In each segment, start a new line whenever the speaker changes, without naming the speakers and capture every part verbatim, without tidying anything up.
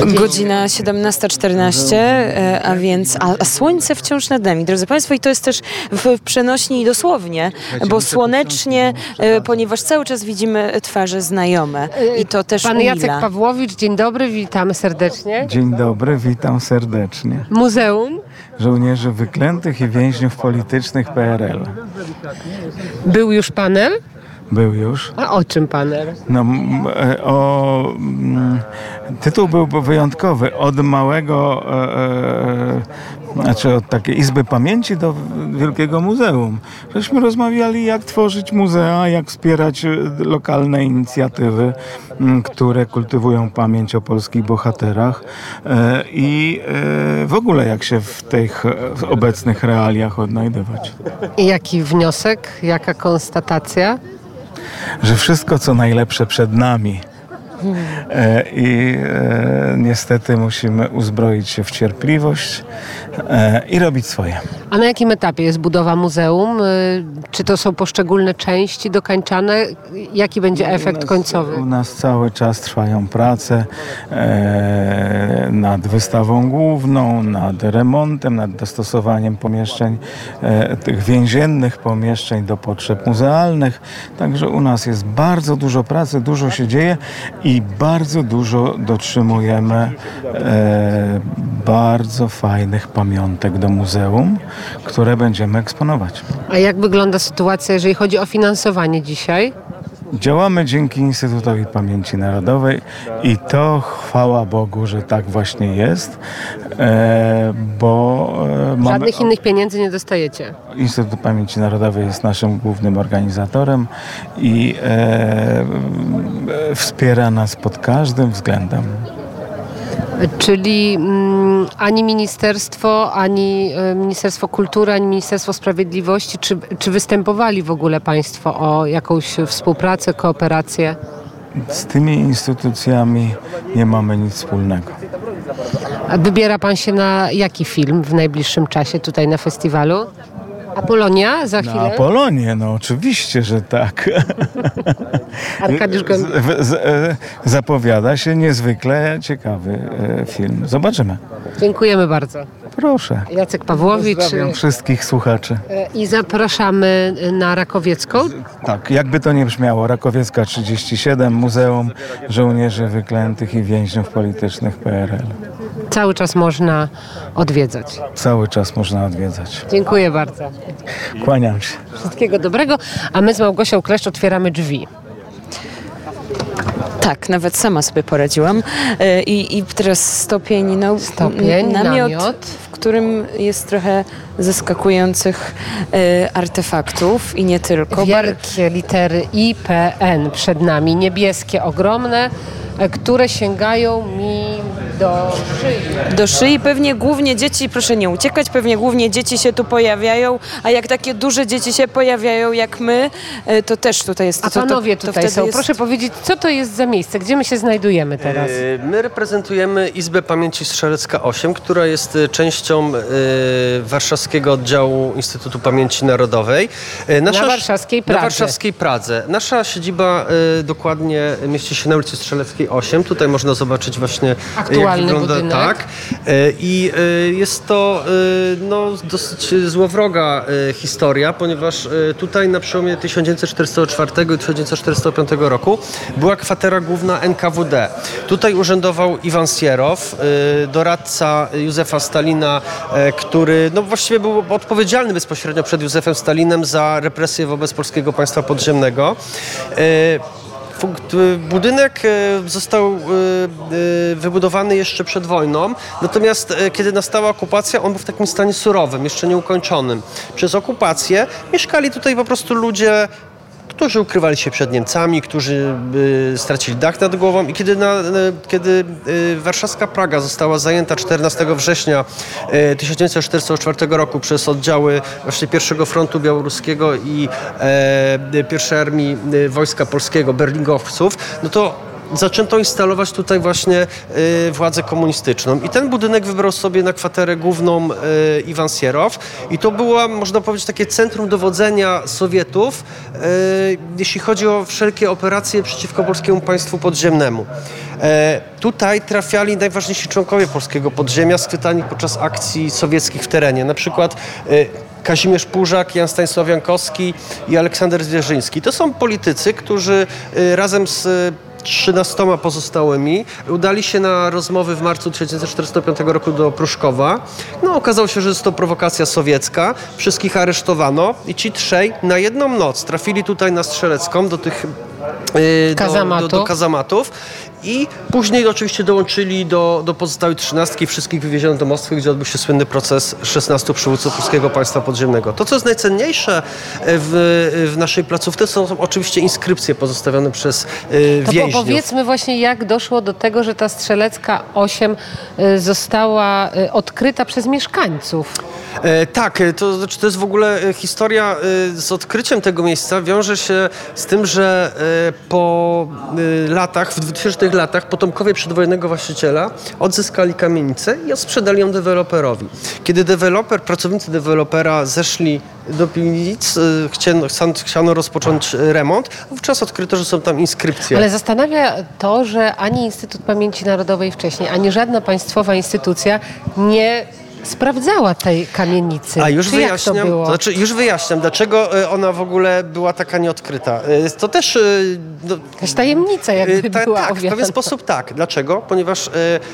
Godzina siedemnasta czternaście, a więc a, a słońce wciąż nad nami, drodzy Państwo, i to jest też w przenośni i dosłownie, bo słonecznie, ponieważ cały czas widzimy twarze znajome i to też
Pan
umila.
Jacek Pawłowicz, dzień dobry, witamy serdecznie.
Dzień dobry, witam serdecznie.
Muzeum
Żołnierzy Wyklętych i Więźniów Politycznych P R L.
Był już panel?
Był już.
A o czym panel?
No, m, e, o, m, tytuł był wyjątkowy. Od małego, e, e, znaczy od takiej Izby Pamięci do Wielkiego Muzeum. Żeśmy rozmawiali, jak tworzyć muzea, jak wspierać lokalne inicjatywy, m, które kultywują pamięć o polskich bohaterach e, i e, w ogóle jak się w tych w obecnych realiach odnajdywać.
I jaki wniosek, jaka konstatacja?
Że wszystko, co najlepsze przed nami. E, I e, niestety musimy uzbroić się w cierpliwość e, i robić swoje.
A na jakim etapie jest budowa muzeum? Y, Czy to są poszczególne części dokańczane? Jaki będzie efekt
U nas,
końcowy?
U nas cały czas trwają prace e, nad wystawą główną, nad remontem, nad dostosowaniem pomieszczeń, e, tych więziennych pomieszczeń do potrzeb muzealnych. Także u nas jest bardzo dużo pracy, dużo się dzieje i bardzo dużo dotrzymujemy e, bardzo fajnych pamiątek do muzeum, które będziemy eksponować.
A jak wygląda sytuacja, jeżeli chodzi o finansowanie dzisiaj?
Działamy dzięki Instytutowi Pamięci Narodowej i to chwała Bogu, że tak właśnie jest, e, bo e, mamy...
Żadnych innych pieniędzy nie dostajecie?
Instytut Pamięci Narodowej jest naszym głównym organizatorem i e, e, wspiera nas pod każdym względem.
Czyli mm, ani Ministerstwo, ani y, Ministerstwo Kultury, ani Ministerstwo Sprawiedliwości, czy, czy występowali w ogóle Państwo o jakąś współpracę, kooperację?
Z tymi instytucjami nie mamy nic wspólnego.
A wybiera Pan się na jaki film w najbliższym czasie tutaj na festiwalu? Apolonia za chwilę?
Na Apolonię, no oczywiście, że tak.
Arkadiusz Gąb...
z, z, e, zapowiada się niezwykle ciekawy e, film. Zobaczymy.
Dziękujemy bardzo.
Proszę.
Jacek Pawłowicz.
Pozdrawiam wszystkich słuchaczy.
I zapraszamy na Rakowiecką.
Tak, jakby to nie brzmiało, Rakowiecka trzydzieści siedem, Muzeum Żołnierzy Wyklętych i Więźniów Politycznych P R L.
Cały czas można odwiedzać.
Cały czas można odwiedzać.
Dziękuję bardzo.
Kłaniam się.
Wszystkiego dobrego, a my z Małgosią Kleszcz otwieramy drzwi.
Tak, nawet sama sobie poradziłam. E, I, i teraz stopień, no,
Stopień,
namiot,
namiot.
w którym jest trochę zaskakujących e, artefaktów i nie tylko.
Wielkie litery I P N przed nami, niebieskie, ogromne, e, które sięgają mi do szyi.
Do szyi pewnie głównie dzieci, proszę nie uciekać, pewnie głównie dzieci się tu pojawiają, a jak takie duże dzieci się pojawiają jak my, e, to też tutaj jest.
A
to, to,
panowie
to, to
tutaj są.
jest...
Proszę powiedzieć, co to jest za miejsce? Gdzie my się znajdujemy teraz?
My reprezentujemy Izbę Pamięci Strzelecka osiem, która jest częścią y, warszawskiego oddziału Instytutu Pamięci Narodowej. Nasza,
na warszawskiej Pradze.
Na warszawskiej Pradze. Nasza siedziba y, dokładnie mieści się na ulicy Strzeleckiej osiem. Tutaj można zobaczyć właśnie
aktualny
jak wygląda,
budynek.
Tak. Y, I y, jest to y, no, dosyć złowroga y, historia, ponieważ y, tutaj na przełomie tysiąc dziewięćset czterdziestego czwartego i tysiąc dziewięćset czterdziestego piątego roku była kwatera główna N K W D. Tutaj urzędował Iwan Sierow, y, doradca Józefa Stalina, y, który no, właściwie był odpowiedzialny bezpośrednio przed Józefem Stalinem za represje wobec polskiego państwa podziemnego. Y, Budynek został wybudowany jeszcze przed wojną, natomiast kiedy nastała okupacja, on był w takim stanie surowym, jeszcze nieukończonym. Przez okupację mieszkali tutaj po prostu ludzie, którzy ukrywali się przed Niemcami, którzy y, stracili dach nad głową i kiedy, na, y, kiedy y, warszawska Praga została zajęta czternastego września y, tysiąc dziewięćset czterdziestego czwartego roku przez oddziały właśnie pierwszego Frontu Białoruskiego i y, pierwszej Armii y, Wojska Polskiego, berlingowców, no to zaczęto instalować tutaj właśnie y, władzę komunistyczną. I ten budynek wybrał sobie na kwaterę główną y, Iwan Sierow i to było, można powiedzieć, takie centrum dowodzenia Sowietów, y, jeśli chodzi o wszelkie operacje przeciwko polskiemu państwu podziemnemu. E, tutaj trafiali najważniejsi członkowie polskiego podziemia schwytani podczas akcji sowieckich w terenie. Na przykład e, Kazimierz Pużak, Jan Stanisław Jankowski i Aleksander Zwierzyński. To są politycy, którzy e, razem z trzynastoma pozostałymi udali się na rozmowy w marcu tysiąc dziewięćset czterdziestego piątego roku do Pruszkowa. No, okazało się, że jest to prowokacja sowiecka. Wszystkich aresztowano i ci trzej na jedną noc trafili tutaj na Strzelecką do tych yy,
Kazamatu.
do, do, do kazamatów i później oczywiście dołączyli do, do pozostałej trzynastki. Wszystkich wywieziono do Moskwy, gdzie odbył się słynny proces szesnastu przywódców polskiego państwa podziemnego. To, co jest najcenniejsze w, w naszej placówce, są, są oczywiście inskrypcje pozostawione przez yy, więźniów.
To powiedzmy właśnie, jak doszło do tego, że ta Strzelecka osiem y, została y, odkryta przez mieszkańców.
E, tak, to znaczy to jest w ogóle historia e, z odkryciem tego miejsca wiąże się z tym, że e, po e, latach, w dwutysięcznych latach potomkowie przedwojennego właściciela odzyskali kamienicę i sprzedali ją deweloperowi. Kiedy deweloper, pracownicy dewelopera zeszli do piwnic, e, chciano, chciano rozpocząć remont, wówczas odkryto, że są tam inskrypcje.
Ale zastanawia to, że ani Instytut Pamięci Narodowej wcześniej, ani żadna państwowa instytucja nie sprawdzała tej kamienicy.
A już
Czy jak to
wyjaśniam,
było?
to znaczy już wyjaśniam, dlaczego ona w ogóle była taka nieodkryta. To też... No,
jakaś tajemnica jakby
ta,
była
Tak,
owiana.
w pewien sposób tak. Dlaczego? Ponieważ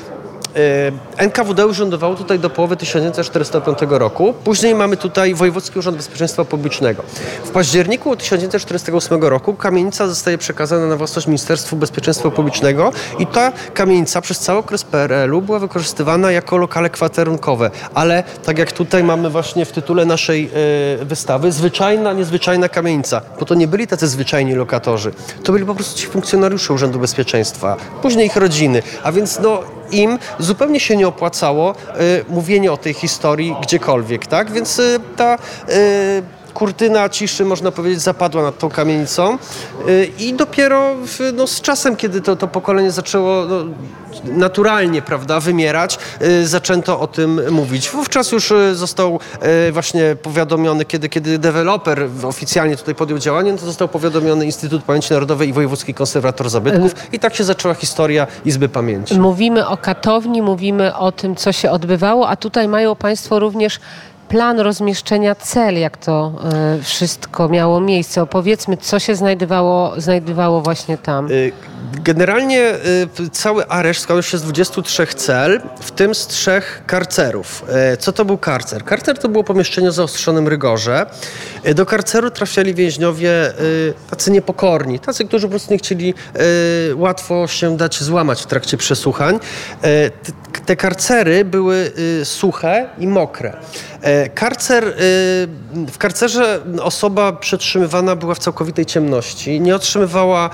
N K W D urzędowało tutaj do połowy tysiąc dziewięćset czterdziestego piątego roku. Później mamy tutaj Wojewódzki Urząd Bezpieczeństwa Publicznego. W październiku tysiąc dziewięćset czterdziestego ósmego roku kamienica zostaje przekazana na własność Ministerstwu Bezpieczeństwa Publicznego i ta kamienica przez cały okres P R L u była wykorzystywana jako lokale kwaterunkowe. Ale tak jak tutaj mamy właśnie w tytule naszej e, wystawy, zwyczajna, niezwyczajna kamienica. Bo to nie byli tacy zwyczajni lokatorzy. To byli po prostu ci funkcjonariusze Urzędu Bezpieczeństwa. Później ich rodziny. A więc no im zupełnie się nie opłacało y, mówienie o tej historii gdziekolwiek, tak? Więc y, ta y, kurtyna ciszy, można powiedzieć, zapadła nad tą kamienicą y, i dopiero w, no, z czasem, kiedy to, to pokolenie zaczęło no, naturalnie, prawda, wymierać, y, zaczęto o tym mówić. Wówczas już y, został y, właśnie powiadomiony, kiedy, kiedy deweloper oficjalnie tutaj podjął działanie, no to został powiadomiony Instytut Pamięci Narodowej i Wojewódzki Konserwator Zabytków i tak się zaczęła historia Izby Pamięci.
Mówimy o katowni, mówimy o tym, co się odbywało, a tutaj mają państwo również plan rozmieszczenia cel, jak to y, wszystko miało miejsce. Opowiedzmy, co się znajdowało, znajdowało właśnie tam.
Generalnie y, cały areszt składał się z dwudziestu trzech cel, w tym z trzech karcerów. Y, co to był karcer? Karcer to było pomieszczenie o zaostrzonym rygorze. Y, do karceru trafiali więźniowie y, tacy niepokorni, tacy, którzy po prostu nie chcieli y, łatwo się dać złamać w trakcie przesłuchań. Y, te, te karcery były y, suche i mokre. Karcer, w karcerze osoba przetrzymywana była w całkowitej ciemności, nie otrzymywała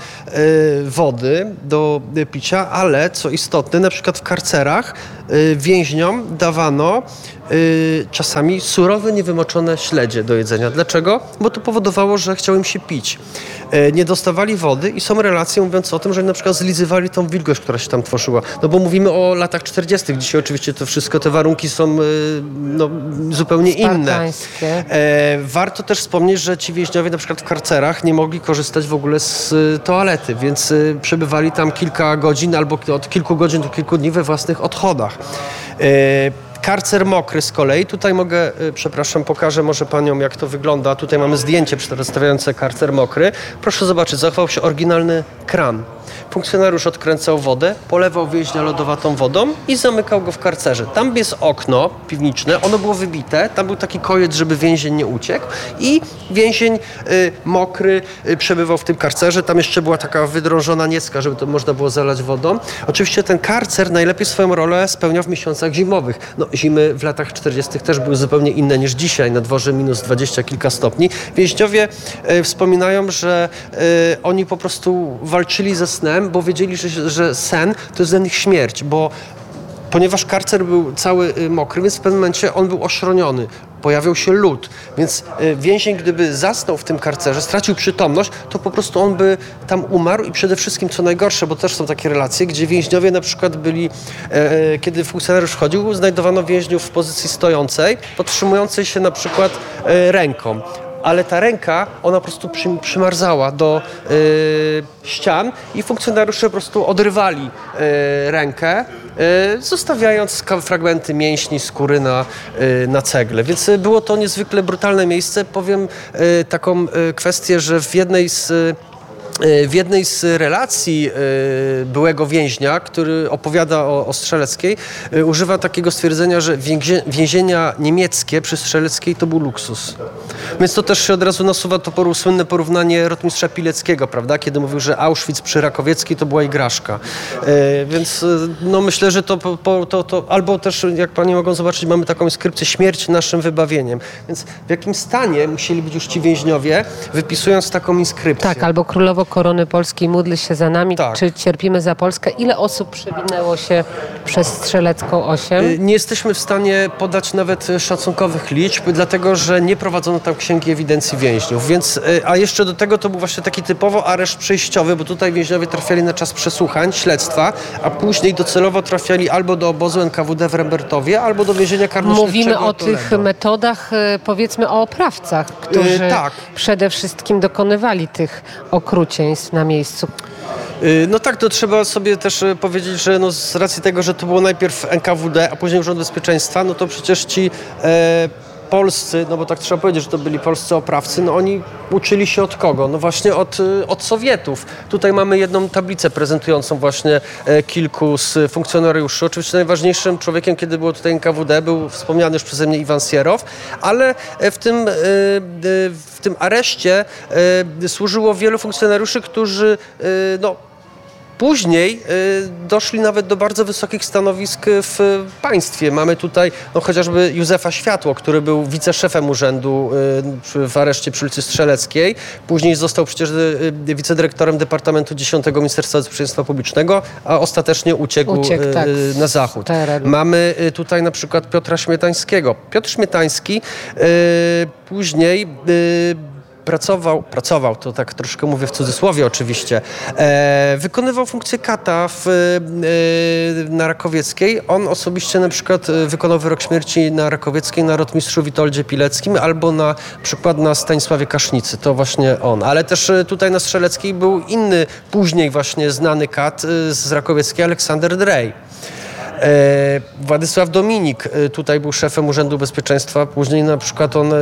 wody do picia, ale co istotne, na przykład w karcerach więźniom dawano czasami surowe, niewymoczone śledzie do jedzenia. Dlaczego? Bo to powodowało, że chciało im się pić. Nie dostawali wody i są relacje mówiące o tym, że na przykład zlizywali tą wilgoć, która się tam tworzyła. No bo mówimy o latach czterdziestych. Dzisiaj oczywiście to wszystko, te warunki są no, zupełnie inne. E, warto też wspomnieć, że ci więźniowie na przykład w karcerach nie mogli korzystać w ogóle z toalety, więc y, przebywali tam kilka godzin albo od kilku godzin do kilku dni we własnych odchodach. E, Karcer mokry z kolei, tutaj mogę, przepraszam, pokażę może paniom, jak to wygląda. Tutaj mamy zdjęcie przedstawiające karcer mokry. Proszę zobaczyć, zachował się oryginalny kran. Funkcjonariusz odkręcał wodę, polewał więźnia lodowatą wodą i zamykał go w karcerze. Tam jest okno piwniczne, ono było wybite, tam był taki kojec, żeby więzień nie uciekł i więzień y, mokry y, przebywał w tym karcerze. Tam jeszcze była taka wydrążona niecka, żeby to można było zalać wodą. Oczywiście ten karcer najlepiej swoją rolę spełniał w miesiącach zimowych. No, zimy w latach czterdziestych też były zupełnie inne niż dzisiaj. Na dworze minus dwadzieścia kilka stopni. Więźniowie y, wspominają, że y, oni po prostu walczyli ze snem, bo wiedzieli, że, że sen to jest dla nich śmierć, bo ponieważ karcer był cały mokry, więc w pewnym momencie on był oszroniony. pojawiał się lód, więc więzień, gdyby zasnął w tym karcerze, stracił przytomność, to po prostu on by tam umarł i przede wszystkim, co najgorsze, bo też są takie relacje, gdzie więźniowie na przykład byli, e, kiedy funkcjonariusz wchodził, znajdowano więźniów w pozycji stojącej, podtrzymującej się na przykład e, ręką. Ale ta ręka, ona po prostu przy, przymarzała do y, ścian i funkcjonariusze po prostu odrywali y, rękę, y, zostawiając fragmenty mięśni, skóry na, y, na cegle. Więc było to niezwykle brutalne miejsce. Powiem y, taką y, kwestię, że w jednej z W jednej z relacji byłego więźnia, który opowiada o, o Strzeleckiej, używa takiego stwierdzenia, że więzienia niemieckie przy Strzeleckiej to był luksus. Więc to też się od razu nasuwa to poru, słynne porównanie rotmistrza Pileckiego, prawda? Kiedy mówił, że Auschwitz przy Rakowieckiej to była igraszka. Więc no myślę, że to, to, to, to albo też, jak pani mogą zobaczyć, mamy taką inskrypcję śmierć naszym wybawieniem. Więc w jakim stanie musieli być już ci więźniowie, wypisując taką inskrypcję?
Tak, albo królowo Korony Polskiej, módl się za nami, tak. Czy cierpimy za Polskę? Ile osób przewinęło się przez Strzelecką osiem?
Nie jesteśmy w stanie podać nawet szacunkowych liczb, dlatego że nie prowadzono tam księgi ewidencji więźniów. Więc, a jeszcze do tego to był właśnie taki typowo areszt przejściowy, bo tutaj więźniowie trafiali na czas przesłuchań, śledztwa, a później docelowo trafiali albo do obozu N K W D w Rembertowie, albo do więzienia karnośniczego.
Mówimy o tych metodach, powiedzmy o oprawcach, którzy yy, tak. przede wszystkim dokonywali tych okrucieństw na miejscu.
No tak, to trzeba sobie też powiedzieć, że no z racji tego, że to było najpierw N K W D, a później Urząd Bezpieczeństwa, no to przecież ci e, polscy, no bo tak trzeba powiedzieć, że to byli polscy oprawcy, no oni uczyli się od kogo? No właśnie od, od Sowietów. Tutaj mamy jedną tablicę prezentującą właśnie e, kilku z funkcjonariuszy. Oczywiście najważniejszym człowiekiem, kiedy było tutaj N K W D, był wspomniany już przeze mnie Iwan Sierow, ale w tym, e, w tym areszcie e, służyło wielu funkcjonariuszy, którzy e, no, później y, doszli nawet do bardzo wysokich stanowisk w państwie. Mamy tutaj no, chociażby Józefa Światło, który był wiceszefem urzędu y, w areszcie przy ulicy Strzeleckiej. Później został przecież y, wicedyrektorem Departamentu dziesiątego Ministerstwa Bezpieczeństwa Publicznego, a ostatecznie uciekł, uciekł y, tak, na zachód. Mamy y, tutaj na przykład Piotra Śmietańskiego. Piotr Śmietański y, później y, Pracował, pracował, to tak troszkę mówię w cudzysłowie oczywiście, e, wykonywał funkcję kata w, e, na Rakowieckiej. On osobiście na przykład wykonał wyrok śmierci na Rakowieckiej na rotmistrzu Witoldzie Pileckim albo na przykład na Stanisławie Kasznicy. To właśnie on. Ale też tutaj na Strzeleckiej był inny, później właśnie znany kat z Rakowieckiej, Aleksander Drej. E, Władysław Dominik e, tutaj był szefem Urzędu Bezpieczeństwa, później na przykład on e, e,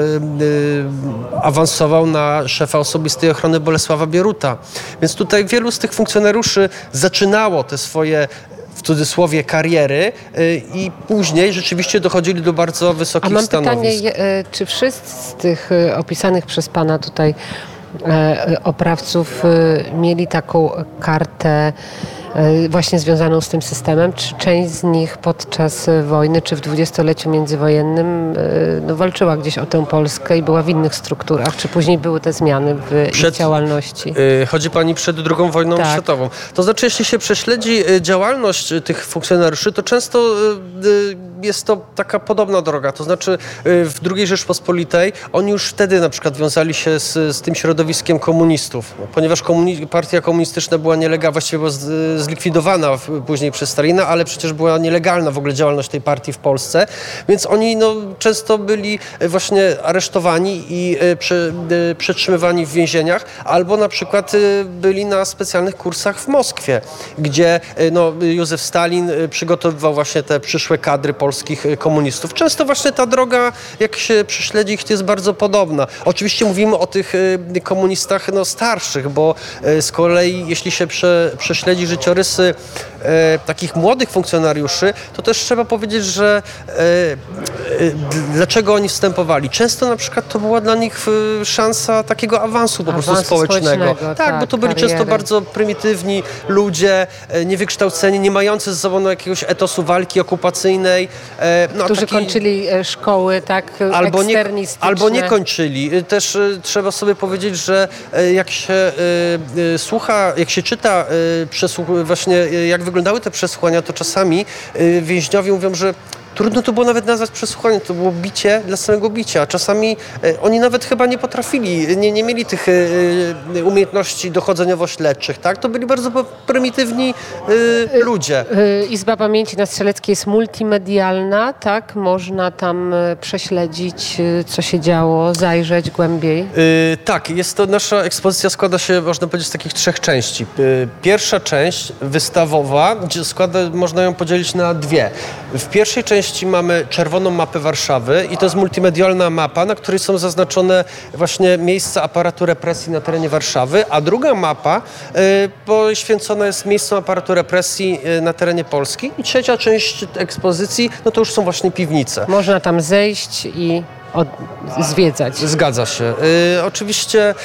awansował na szefa osobistej ochrony Bolesława Bieruta. Więc tutaj wielu z tych funkcjonariuszy zaczynało te swoje w cudzysłowie kariery e, i później rzeczywiście dochodzili do bardzo wysokich
A mam
stanowisk.
pytanie, e, czy wszyscy z tych e, opisanych przez pana tutaj e, oprawców e, mieli taką kartę właśnie związaną z tym systemem, czy część z nich podczas wojny, czy w dwudziestoleciu międzywojennym no, walczyła gdzieś o tę Polskę i była w innych strukturach, czy później były te zmiany w przed, ich działalności?
Yy, chodzi pani przed drugą wojną tak. światową. To znaczy, jeśli się prześledzi działalność tych funkcjonariuszy, to często yy, jest to taka podobna droga. To znaczy yy, w drugiej Rzeczpospolitej oni już wtedy na przykład wiązali się z, z tym środowiskiem komunistów, ponieważ komuni- partia komunistyczna była nielegalna, właściwie była z, zlikwidowana później przez Stalina, ale przecież była nielegalna w ogóle działalność tej partii w Polsce, więc oni no, często byli właśnie aresztowani i prze, przetrzymywani w więzieniach, albo na przykład byli na specjalnych kursach w Moskwie, gdzie no, Józef Stalin przygotowywał właśnie te przyszłe kadry polskich komunistów. Często właśnie ta droga, jak się prześledzi ich, to jest bardzo podobna. Oczywiście mówimy o tych komunistach no, starszych, bo z kolei jeśli się prze, prześledzi życiorysy e, takich młodych funkcjonariuszy, to też trzeba powiedzieć, że e, e, dlaczego oni wstępowali. Często na przykład to była dla nich szansa takiego awansu po
awansu
prostu społecznego.
społecznego.
Tak,
tak,
bo to byli
kariery.
często bardzo prymitywni ludzie, e, niewykształceni, nie mający ze sobą jakiegoś etosu walki okupacyjnej.
E, no, Którzy taki... kończyli szkoły, tak,
albo
eksternistyczne.
Nie, albo nie kończyli. Też e, trzeba sobie powiedzieć, że e, jak się e, e, słucha, jak się czyta e, przesłuch, właśnie jak wyglądały te przesłuchania, to czasami więźniowie mówią, że trudno to było nawet nazwać przesłuchaniem, to było bicie dla samego bicia. Czasami e, oni nawet chyba nie potrafili, nie, nie mieli tych e, umiejętności dochodzeniowo-śledczych, tak? To byli bardzo prymitywni e, ludzie.
Izba Pamięci na Strzeleckiej jest multimedialna, tak? Można tam prześledzić, co się działo, zajrzeć głębiej.
E, tak, jest to, nasza ekspozycja składa się, można powiedzieć, z takich trzech części. E, pierwsza część wystawowa, gdzie składa, można ją podzielić na dwie. W pierwszej części mamy czerwoną mapę Warszawy i to jest multimedialna mapa, na której są zaznaczone właśnie miejsca aparatu represji na terenie Warszawy, a druga mapa y, poświęcona jest miejscom aparatu represji y, na terenie Polski. I trzecia część ekspozycji, no to już są właśnie piwnice.
Można tam zejść i od, zwiedzać.
Zgadza się. Y, oczywiście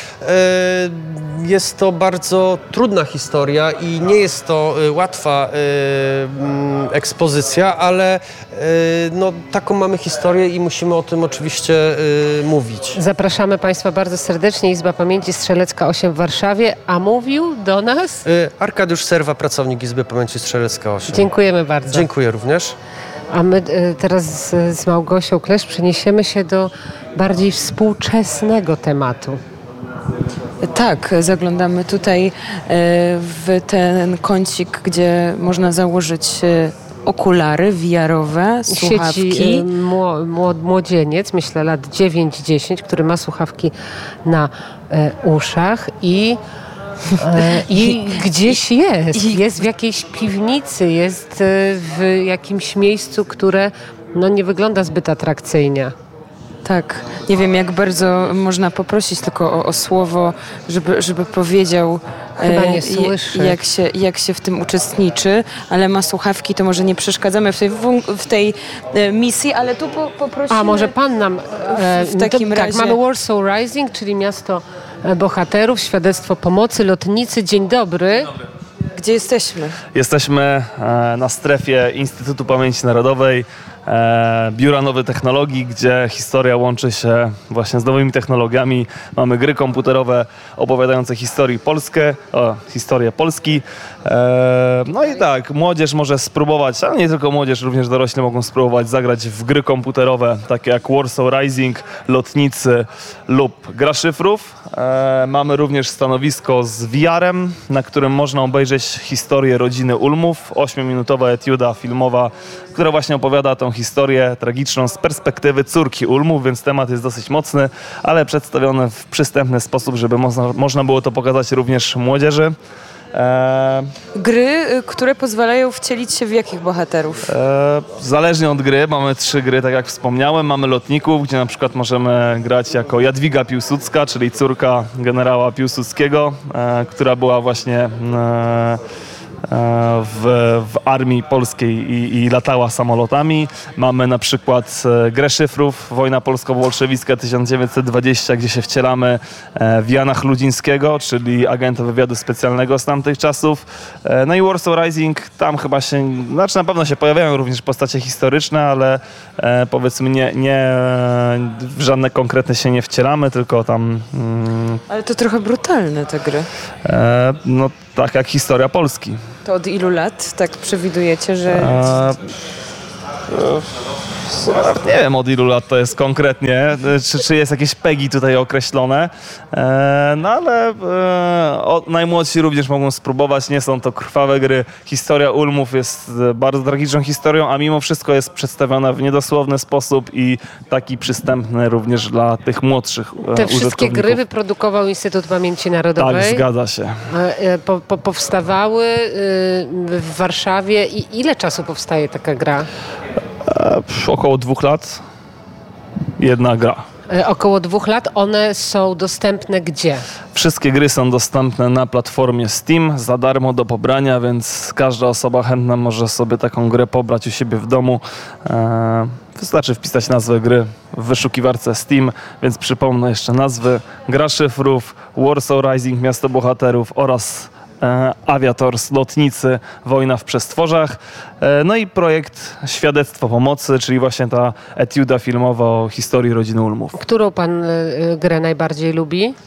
y, jest to bardzo trudna historia i nie jest to y, łatwa y, y, ekspozycja, ale y, no, taką mamy historię i musimy o tym oczywiście y, mówić.
Zapraszamy Państwa bardzo serdecznie. Izba Pamięci Strzelecka osiem w Warszawie, a mówił do nas...
Y, Arkadiusz Serwa, pracownik Izby Pamięci Strzelecka osiem.
Dziękujemy bardzo.
Dziękuję również.
A my teraz z, z Małgosią Klesz przeniesiemy się do bardziej współczesnego tematu.
Tak, zaglądamy tutaj w ten kącik, gdzie można założyć okulary V R-owe, słuchawki.
Siedzi młodzieniec, myślę lat dziewięć dziesięć, który ma słuchawki na e, uszach i I gdzieś jest, jest w jakiejś piwnicy, jest w jakimś miejscu, które no, nie wygląda zbyt atrakcyjnie.
Tak, nie wiem jak bardzo można poprosić tylko o, o słowo, żeby, żeby powiedział,
Chyba nie słyszy.
jak, się, jak się w tym uczestniczy, ale ma słuchawki, to może nie przeszkadzamy w tej, w tej misji, ale tu po, poprosimy...
A może pan nam... E,
w takim
to,
razie...
Tak, mamy Warsaw Rising, czyli miasto bohaterów, świadectwo pomocy, lotnicy. Dzień dobry.
Gdzie jesteśmy?
Jesteśmy na strefie Instytutu Pamięci Narodowej, Biura Nowych Technologii, gdzie historia łączy się właśnie z nowymi technologiami. Mamy gry komputerowe opowiadające historię Polskę, o, historię Polski. No i tak, młodzież może spróbować, ale nie tylko młodzież, również dorośli mogą spróbować zagrać w gry komputerowe, takie jak Warsaw Rising, Lotnicy lub Gra Szyfrów. Mamy również stanowisko z V R-em, na którym można obejrzeć historię rodziny Ulmów. Ośmiominutowa etiuda filmowa, która właśnie opowiada tą historię tragiczną z perspektywy córki Ulmów, więc temat jest dosyć mocny, ale przedstawiony w przystępny sposób, żeby można, można było to pokazać również młodzieży.
Eee, gry, które pozwalają wcielić się w jakich bohaterów?
Eee, zależnie od gry. Mamy trzy gry, tak jak wspomniałem. Mamy Lotników, gdzie na przykład możemy grać jako Jadwiga Piłsudska, czyli córka generała Piłsudskiego, e, która była właśnie e, W, w armii polskiej i, i latała samolotami. Mamy na przykład Grę Szyfrów, wojna polsko-bolszewicka tysiąc dziewięćset dwadzieścia, gdzie się wcielamy w Jana Chludzińskiego, czyli agenta wywiadu specjalnego z tamtych czasów. No i Warsaw Rising, tam chyba się, znaczy na pewno się pojawiają również postacie historyczne, ale powiedzmy nie, nie w żadne konkretne się nie wcielamy, tylko tam... Mm,
ale to trochę brutalne te gry.
E, no tak jak historia Polski.
To od ilu lat tak przewidujecie, że...
A, nie wiem od ilu lat to jest konkretnie, czy, czy jest jakieś pegi tutaj określone, e, no ale e, o, najmłodsi również mogą spróbować, nie są to krwawe gry. Historia Ulmów jest bardzo tragiczną historią, a mimo wszystko jest przedstawiona w niedosłowny sposób i taki przystępny również dla tych młodszych e,
Te wszystkie gry wyprodukował Instytut Pamięci Narodowej.
Tak, zgadza się.
Po, po, powstawały w Warszawie i ile czasu powstaje taka gra?
E, około dwóch lat. Jedna gra.
E, około dwóch lat. One są dostępne gdzie?
Wszystkie gry są dostępne na platformie Steam za darmo do pobrania, więc każda osoba chętna może sobie taką grę pobrać u siebie w domu. E, wystarczy wpisać nazwę gry w wyszukiwarce Steam, więc przypomnę jeszcze nazwy: Gra Szyfrów, Warsaw Rising, Miasto Bohaterów oraz E, Aviators, Lotnicy, Wojna w przestworzach. E, no i projekt Świadectwo Pomocy, czyli właśnie ta etiuda filmowa o historii rodziny Ulmów.
Którą pan y, grę najbardziej lubi?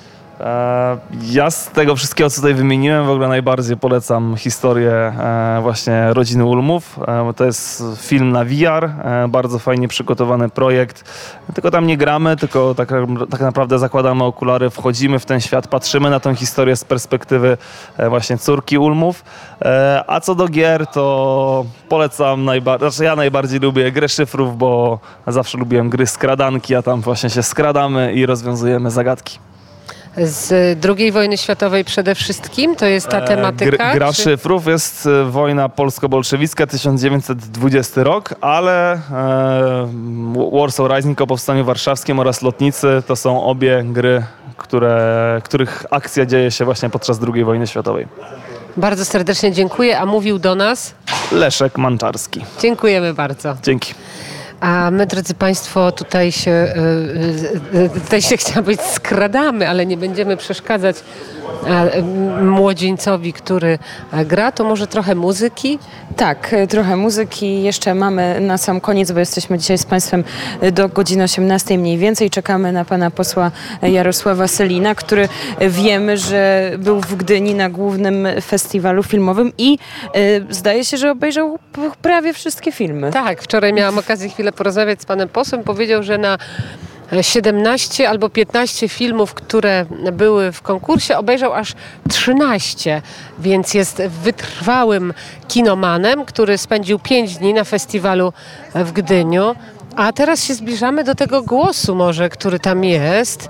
Ja z tego wszystkiego, co tutaj wymieniłem, w ogóle najbardziej polecam historię właśnie Rodziny Ulmów. To jest film na V R, bardzo fajnie przygotowany projekt. Tylko tam nie gramy, tylko tak, tak naprawdę zakładamy okulary, wchodzimy w ten świat, patrzymy na tę historię z perspektywy właśnie córki Ulmów. A co do gier, to polecam najbardziej, znaczy ja najbardziej lubię grę szyfrów, bo zawsze lubiłem gry skradanki, a tam właśnie się skradamy i rozwiązujemy zagadki.
Z drugiej wojny światowej przede wszystkim? To jest ta tematyka?
Gr, gra
czy...
szyfrów jest wojna polsko-bolszewicka, tysiąc dziewięćset dwudziesty rok, ale e, Warsaw Rising o powstaniu warszawskim oraz Lotnicy to są obie gry, które, których akcja dzieje się właśnie podczas drugiej wojny światowej.
Bardzo serdecznie dziękuję, a mówił do nas
Leszek Manczarski.
Dziękujemy bardzo.
Dzięki.
A my, drodzy Państwo, tutaj się, tutaj się chciałam powiedzieć, skradamy, ale nie będziemy przeszkadzać młodzieńcowi, który gra. To może trochę muzyki?
Tak, trochę muzyki. Jeszcze mamy na sam koniec, bo jesteśmy dzisiaj z Państwem do godziny osiemnastej mniej więcej. Czekamy na pana posła Jarosława Sellina, który wiemy, że był w Gdyni na głównym festiwalu filmowym i y, zdaje się, że obejrzał prawie wszystkie filmy.
Tak, wczoraj miałam okazję chwilę porozmawiać z panem posłem. Powiedział, że na siedemnaście albo piętnaście filmów, które były w konkursie, obejrzał aż trzynaście, więc jest wytrwałym kinomanem, który spędził pięć dni na festiwalu w Gdyniu. A teraz się zbliżamy do tego głosu może, który tam jest.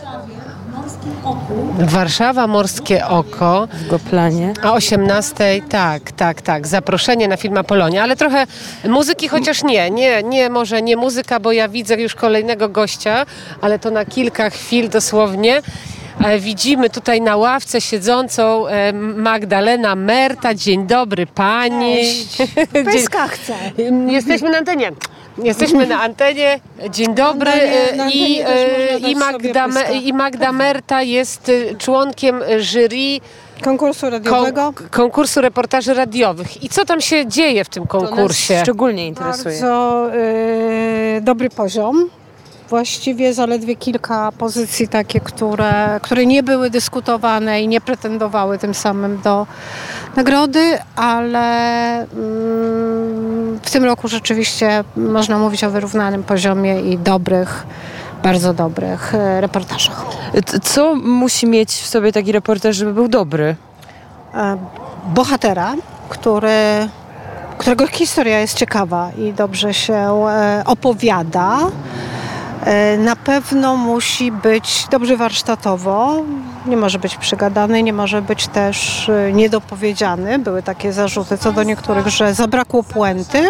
Warszawa, Morskie Oko.
W Goplanie.
A o osiemnastej, tak, tak, tak. Zaproszenie na film Apolonia, ale trochę muzyki, chociaż nie, nie, nie, może nie muzyka, bo ja widzę już kolejnego gościa, ale to na kilka chwil dosłownie. Widzimy tutaj na ławce siedzącą Magdalena Merta. Dzień dobry pani.
Pyska chce.
Jesteśmy na antenie. Jesteśmy na antenie. Dzień dobry.
Antenie, na
I, i, Magda, I Magda Merta jest członkiem jury
konkursu radiowego.
Kon, konkursu reportaży radiowych. I co tam się dzieje w tym konkursie?
To nas szczególnie interesuje.
Bardzo y, dobry poziom. Właściwie zaledwie kilka pozycji takie, które, które nie były dyskutowane i nie pretendowały tym samym do nagrody, ale mm, w tym roku rzeczywiście można mówić o wyrównanym poziomie i dobrych, bardzo dobrych reportażach.
Co musi mieć w sobie taki reportaż, żeby był dobry?
Bohatera, który, którego historia jest ciekawa i dobrze się opowiada. Na pewno musi być dobrze warsztatowo, nie może być przygadany, nie może być też niedopowiedziany. Były takie zarzuty co do niektórych, że zabrakło puenty.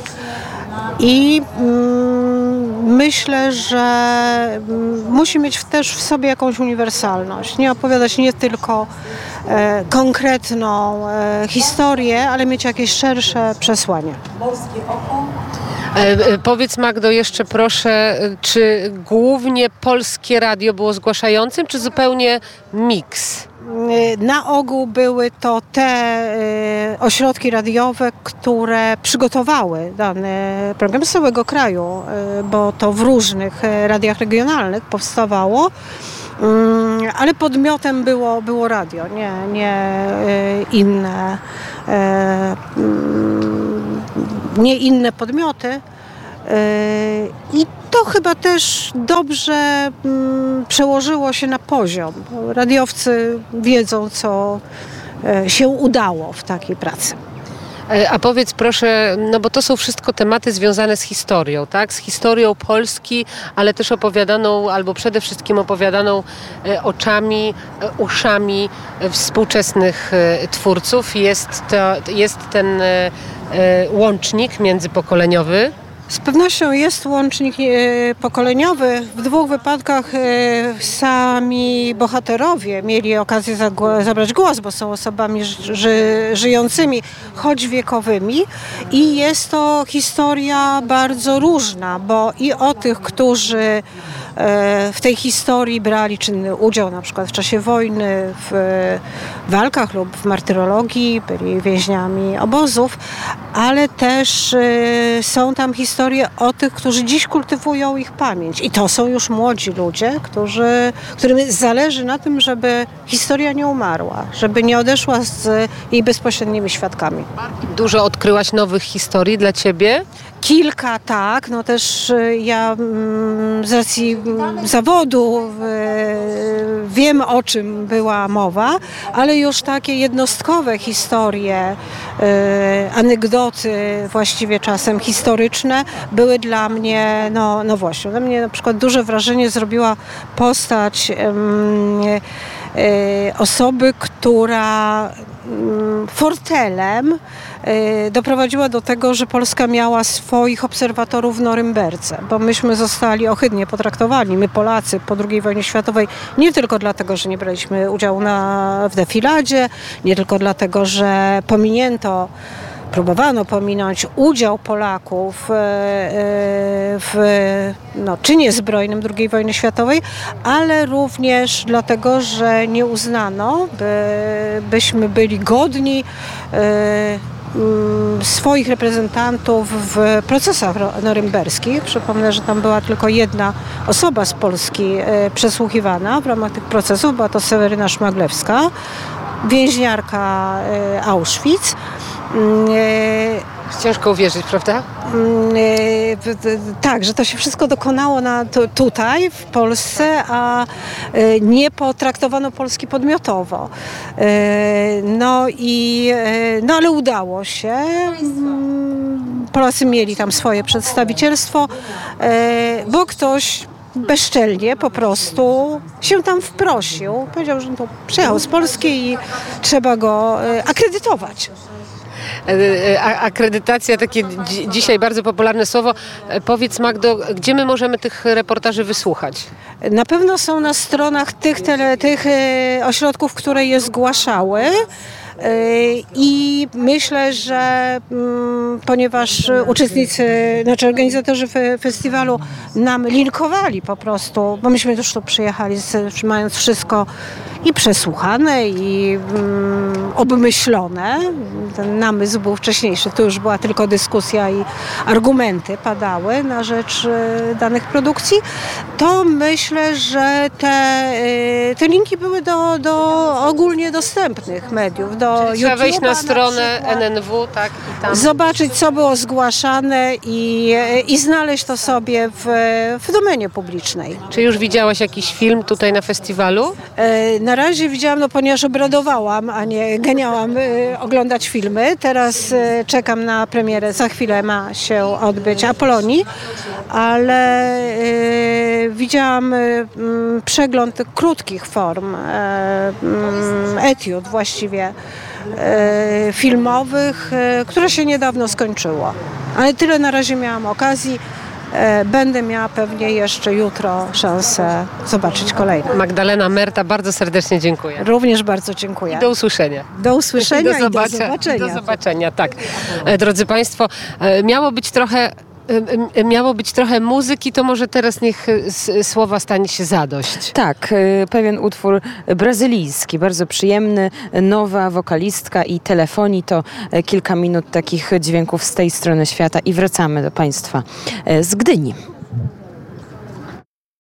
I mm, myślę, że mm, musi mieć też w sobie jakąś uniwersalność. Nie opowiadać nie tylko e, konkretną e, historię, ale mieć jakieś szersze przesłanie.
E, powiedz Magdo jeszcze proszę, czy głównie Polskie Radio było zgłaszającym, czy zupełnie miks?
Na ogół były to te e, ośrodki radiowe, które przygotowały dany program z całego kraju, e, bo to w różnych e, radiach regionalnych powstawało, mm, ale podmiotem było, było radio, nie, nie e, inne e, mm, nie inne podmioty. I to chyba też dobrze mm, przełożyło się na poziom. Radiowcy wiedzą, co e, się udało w takiej pracy.
A powiedz proszę, no bo to są wszystko tematy związane z historią, tak? Z historią Polski, ale też opowiadaną, albo przede wszystkim opowiadaną e, oczami, e, uszami e, współczesnych e, twórców. Jest, to, jest ten e, e, łącznik międzypokoleniowy.
Z pewnością jest łącznik e, pokoleniowy. W dwóch wypadkach e, sami bohaterowie mieli okazję zagło- zabrać głos, bo są osobami ży- żyjącymi, choć wiekowymi. I jest to historia bardzo różna, bo i o tych, którzy e, w tej historii brali czynny udział, na przykład w czasie wojny, w walkach lub w martyrologii, byli więźniami obozów, ale też y, są tam historie o tych, którzy dziś kultywują ich pamięć. I to są już młodzi ludzie, którzy, którym zależy na tym, żeby historia nie umarła, żeby nie odeszła z jej bezpośrednimi świadkami.
Dużo odkryłaś nowych historii dla ciebie?
Kilka, tak. No też ja z racji zawodu wiem, o czym była mowa, ale już takie jednostkowe historie, anegdoty właściwie czasem historyczne były dla mnie no, nowością. Dla mnie na przykład duże wrażenie zrobiła postać osoby, która fortelem doprowadziła do tego, że Polska miała swoich obserwatorów w Norymberdze, bo myśmy zostali ohydnie potraktowani, my Polacy po drugiej wojnie światowej, nie tylko dlatego, że nie braliśmy udziału na, w defiladzie, nie tylko dlatego, że pominięto próbowano pominąć udział Polaków w no, czynie zbrojnym drugiej wojny światowej, ale również dlatego, że nie uznano, by, byśmy byli godni swoich reprezentantów w procesach norymberskich. Przypomnę, że tam była tylko jedna osoba z Polski przesłuchiwana w ramach tych procesów, była to Seweryna Szmaglewska, więźniarka Auschwitz.
Ciężko uwierzyć, prawda?
Tak, że to się wszystko dokonało na, tutaj, w Polsce, a nie potraktowano Polski podmiotowo. No i, no ale udało się. Polacy mieli tam swoje przedstawicielstwo, bo ktoś bezczelnie po prostu się tam wprosił. Powiedział, że to przyjechał z Polski i trzeba go akredytować.
Akredytacja, takie dzi- dzisiaj bardzo popularne słowo. Powiedz, Magdo, gdzie my możemy tych reportaży wysłuchać?
Na pewno są na stronach tych, tele, tych ośrodków, które je zgłaszały. I myślę, że ponieważ uczestnicy, znaczy organizatorzy festiwalu nam linkowali po prostu, bo myśmy już tu przyjechali z, mając wszystko i przesłuchane, i um, obmyślone. Ten namysł był wcześniejszy, tu już była tylko dyskusja i argumenty padały na rzecz danych produkcji. To myślę, że te, te linki były do, do ogólnie dostępnych mediów, do
Czyli trzeba wejść na stronę
na
N N W, tak? I tam...
zobaczyć, co było zgłaszane i, i znaleźć to sobie w, w domenie publicznej.
Czy już widziałaś jakiś film tutaj na festiwalu?
E, na razie widziałam, no ponieważ obradowałam, a nie ganiałam e, oglądać filmy. Teraz e, czekam na premierę. Za chwilę ma się odbyć Apolonii, ale e, widziałam e, m, przegląd tych krótkich form, e, m, etiud właściwie, E, filmowych, e, które się niedawno skończyło. Ale tyle na razie miałam okazji. E, będę miała pewnie jeszcze jutro szansę zobaczyć kolejne.
Magdalena Merta, bardzo serdecznie dziękuję.
Również bardzo dziękuję.
I do usłyszenia.
Do usłyszenia i do,
I do
zobaczenia.
I do zobaczenia, tak. E, drodzy Państwo, e, miało być trochę Miało być trochę muzyki, to może teraz niech s- słowa stanie się zadość.
Tak, pewien utwór brazylijski, bardzo przyjemny, nowa wokalistka i telefonii, to kilka minut takich dźwięków z tej strony świata i wracamy do Państwa z Gdyni.